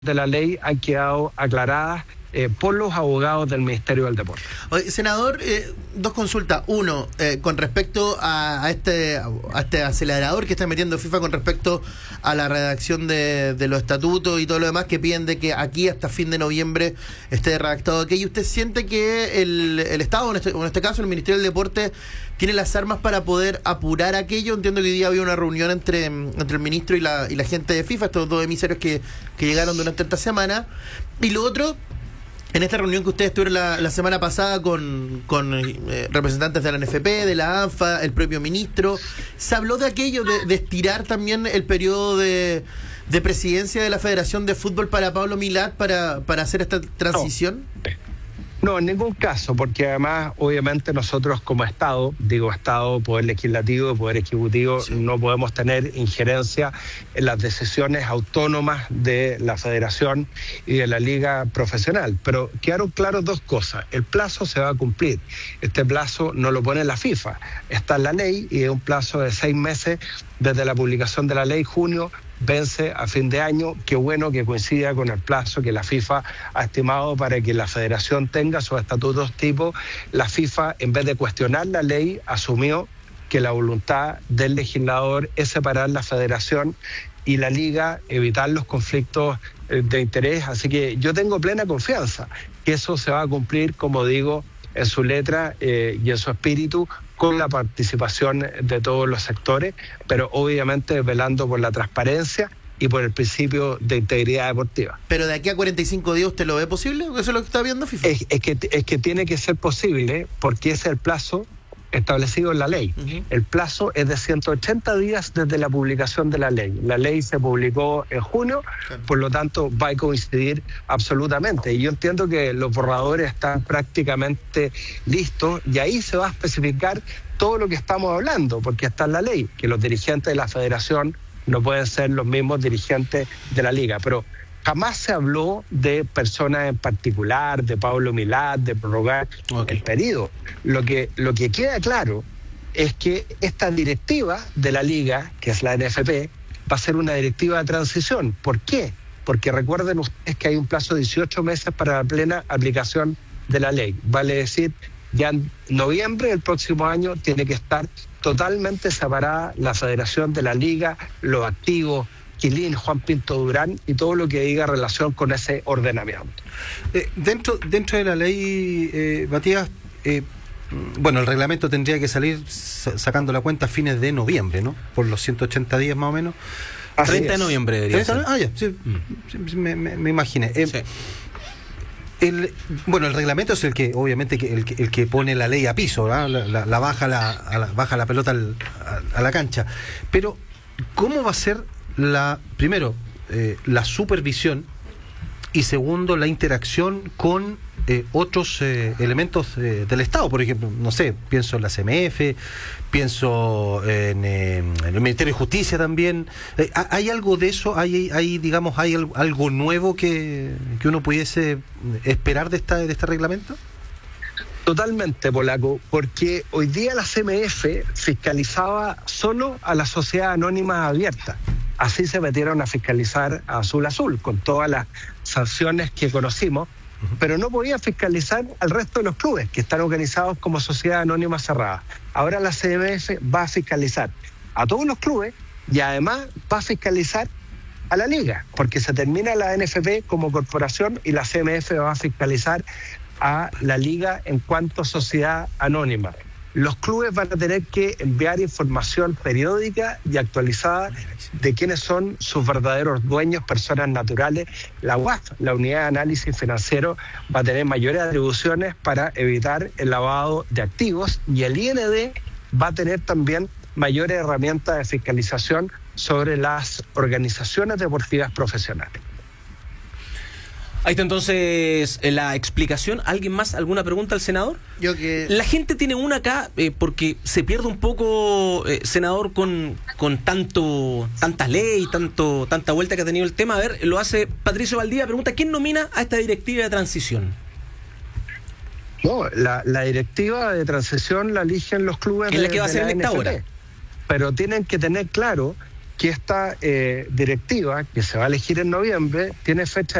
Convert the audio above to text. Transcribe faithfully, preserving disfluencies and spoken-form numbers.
de la ley han quedado aclaradas eh, por los abogados del Ministerio del Deporte. Oye, senador, eh, dos consultas. Uno, eh, con respecto a, a, este, a este acelerador que está metiendo FIFA con respecto a la redacción de, de los estatutos y todo lo demás, que piden de que aquí hasta fin de noviembre esté redactado aquello. ¿Usted siente que el, el Estado, en este, en este caso el Ministerio del Deporte, tiene las armas para poder apurar aquello? Entiendo que hoy día había una reunión entre, entre el ministro y la, y la gente de FIFA, estos dos emisarios que, que llegaron durante esta semana. Y lo otro, en esta reunión que ustedes tuvieron la, la semana pasada con, con eh, representantes de la N F P, de la ANFA, el propio ministro, ¿se habló de aquello, de, de estirar también el periodo de, de presidencia de la Federación de Fútbol para Pablo Milad para, para hacer esta transición? No. No, en ningún caso, porque además, obviamente, nosotros como Estado, digo Estado, Poder Legislativo, Poder Ejecutivo, sí, no podemos tener injerencia en las decisiones autónomas de la Federación y de la Liga Profesional. Pero quedaron claras dos cosas. El plazo se va a cumplir. Este plazo no lo pone la FIFA. Está en la ley y es un plazo de seis meses desde la publicación de la ley, junio, vence a fin de año. Qué bueno que coincida con el plazo que la FIFA ha estimado para que la federación tenga sus estatutos tipo. La FIFA, en vez de cuestionar la ley, asumió que la voluntad del legislador es separar la federación y la liga, evitar los conflictos de interés. Así que yo tengo plena confianza que eso se va a cumplir, como digo, en su letra eh, y en su espíritu, con la participación de todos los sectores, pero obviamente velando por la transparencia y por el principio de integridad deportiva. ¿Pero de aquí a cuarenta y cinco días usted lo ve posible? ¿Eso es lo que está viendo FIFA? Es, es, que, es que tiene que ser posible, porque ese es el plazo establecido en la ley. Uh-huh. El plazo es de ciento ochenta días desde la publicación de la ley. La ley se publicó en junio, claro, por lo tanto va a coincidir absolutamente. Y yo entiendo que los borradores están prácticamente listos y ahí se va a especificar todo lo que estamos hablando, porque está en la ley, que los dirigentes de la federación no pueden ser los mismos dirigentes de la liga. Pero jamás se habló de personas en particular, de Pablo Milad, de prorrogar okay. el periodo. Lo que, lo que queda claro es que esta directiva de la liga, que es la N F P, va a ser una directiva de transición. ¿Por qué? Porque recuerden ustedes que hay un plazo de dieciocho meses para la plena aplicación de la ley. Vale decir, ya en noviembre del próximo año tiene que estar totalmente separada la federación de la liga, los activos, Quilín, Juan Pinto Durán y todo lo que diga relación con ese ordenamiento. Eh, dentro, dentro de la ley, eh, Matías, eh, bueno, el reglamento tendría que salir sacando la cuenta a fines de noviembre, ¿no? Por los ciento ochenta días más o menos. Así treinta de noviembre debería ser. Ah, ya, sí, mm. sí me, me, me imaginé. Eh, sí. El, bueno, el reglamento es el que, obviamente, el que, el que pone la ley a piso, ¿no? la, la, la, baja la, a la baja la pelota al, a, a la cancha. Pero, ¿cómo va a ser la, primero, eh, la supervisión y segundo, la interacción con eh, otros eh, elementos eh, del Estado? Por ejemplo, no sé, pienso en la C M F, pienso en, eh, en el Ministerio de Justicia también. Eh, ¿Hay algo de eso? ¿Hay, hay digamos, hay algo nuevo que, que uno pudiese esperar de, esta, de este reglamento? Totalmente, Polaco, porque hoy día la C M F fiscalizaba solo a las sociedades anónimas abiertas. Así se metieron a fiscalizar a Azul Azul, con todas las sanciones que conocimos, uh-huh. pero no podían fiscalizar al resto de los clubes, que están organizados como sociedades anónimas cerradas. Ahora la C M F va a fiscalizar a todos los clubes y además va a fiscalizar a la liga, porque se termina la N F P como corporación y la C M F va a fiscalizar a la liga en cuanto a sociedad anónima. Los clubes van a tener que enviar información periódica y actualizada de quiénes son sus verdaderos dueños, personas naturales. La U A F, la Unidad de Análisis Financiero, va a tener mayores atribuciones para evitar el lavado de activos y el I N D va a tener también mayores herramientas de fiscalización sobre las organizaciones deportivas profesionales. Ahí está entonces la explicación. ¿Alguien más? ¿Alguna pregunta al senador? Yo que... La gente tiene una acá, eh, porque se pierde un poco, eh, senador, con, con tanto tanta ley, tanto tanta vuelta que ha tenido el tema. A ver, lo hace Patricio Valdivia, pregunta, ¿quién nomina a esta directiva de transición? No, la, la directiva de transición la eligen los clubes. Es la de, que va a ser electa ahora. Pero tienen que tener claro que esta eh, directiva, que se va a elegir en noviembre, tiene fecha